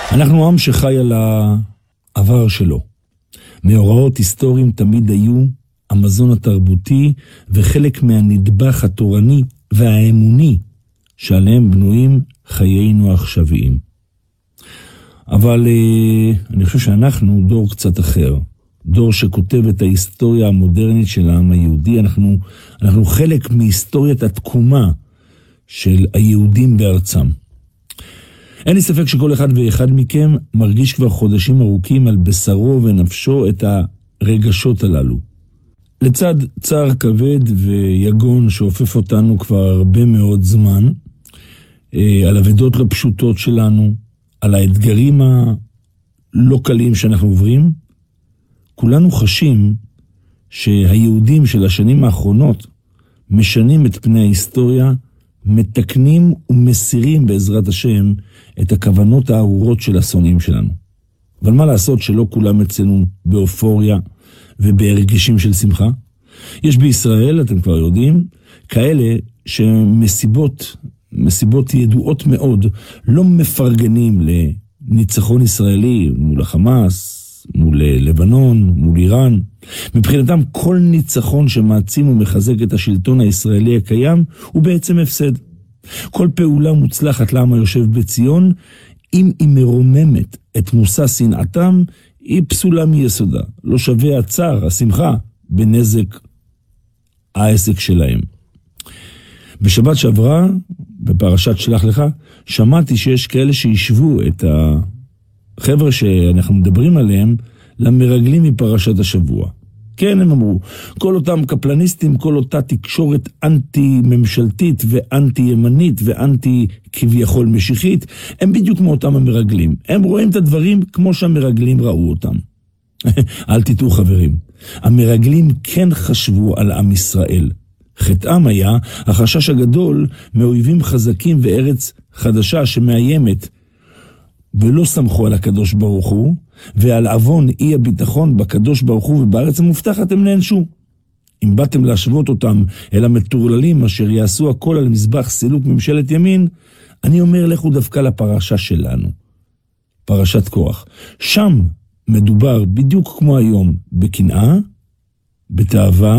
אנחנו עם שחי על העבר שלו. מאורעות היסטוריים תמיד היו המזון התרבותי וחלק מהנדבך התורני והאמוני שעליהם בנויים חיינו העכשוויים. אבל אני חושב שאנחנו דור קצת אחר. דור שכותב את ההיסטוריה המודרנית של העם היהודי. אנחנו חלק מהיסטוריית התקומה של היהודים בארצם. אין לי ספק שכל אחד ואחד מכם מרגיש כבר חודשים ארוכים על בשרו ונפשו את הרגשות הללו. לצד צער כבד ויגון שאופף אותנו כבר הרבה מאוד זמן, על אבדות לא פשוטות שלנו, על האתגרים הלא קלים שאנחנו עוברים, כולנו חשים שהיהודים של השנים האחרונות משנים את פני ההיסטוריה, מתקנים ומסירים בעזרת השם את הכוונות הארורות של השונאים שלנו. אבל מה לעשות שלא כולם אצלנו באופוריה ובהרגשים של שמחה? יש בישראל, אתם כבר יודעים, כאלה שמסיבות ידועות מאוד לא מפרגנים לניצחון ישראלי מול החמאס, מול לבנון, מול איראן. מבחינתם כל ניצחון שמעצים ומחזק את השלטון הישראלי הקיים הוא בעצם הפסד. כל פעולה מוצלחת לעם היושב בציון, אם היא מרוממת את מושא שנאתם, היא פסולה מיסודה. לא שווה הצער, השמחה, בנזק העסק שלהם. בשבת שעברה, בפרשת שלח לך, שמעתי שיש כאלה שישבו את החבר'ה שאנחנו מדברים עליהם למרגלים מפרשת השבוע. כן, הם אמרו, כל אותם קפלניסטים, כל אותה תקשורת אנטי-ממשלתית ואנטי-ימנית ואנטי כביכול משיחית, הם בדיוק כמו אותם המרגלים. הם רואים את הדברים כמו שהמרגלים ראו אותם. אל תטעו חברים, המרגלים כן חשבו על עם ישראל. חטאם היה החשש הגדול מאויבים חזקים וארץ חדשה שמאיימת, ולא סמכו על הקדוש ברוך הוא, ועל עוון אי הביטחון בקדוש ברוך הוא ובארץ המובטחת הם נענשו. אם באתם להשוות אותם אל המטורללים אשר יעשו הכל על מזבח סילוק ממשלת ימין, אני אומר לכו דווקא לפרשה שלנו, פרשת קורח. שם מדובר בדיוק כמו היום בקנאה, בתאווה,